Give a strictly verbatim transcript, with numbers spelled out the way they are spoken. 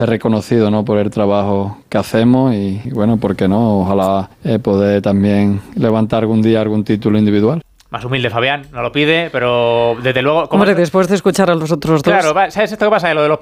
reconocido, ¿no?, por el trabajo que hacemos y, y bueno, ¿por qué no? Ojalá eh, poder también levantar algún día algún título individual. Más humilde Fabián, no lo pide, pero desde luego... Hombre, después de escuchar a los otros dos... Claro, ¿sabes esto que pasa? Lo de los